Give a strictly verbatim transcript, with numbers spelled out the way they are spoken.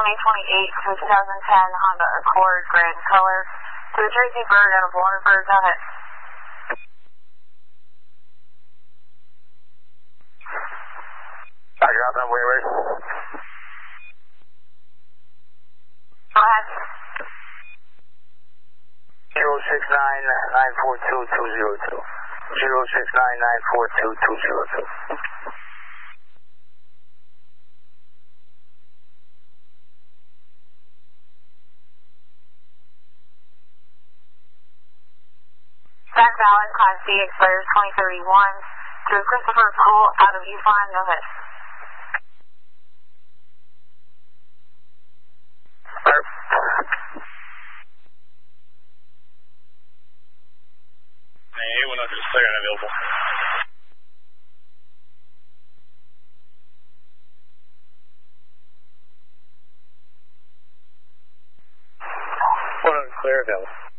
twenty twenty-eight to twenty ten Honda Accord Grand Color to the Tracy Bird out of Waterford. Go ahead. I got that way, right? Go ahead. zero six nine nine four two two zero two. zero six nine nine four two two zero two. Back valid, Class B expires twenty thirty-one to Christopher Poole out of East Line. Go ahead. Hey, one hundred second available. one hundred clear available.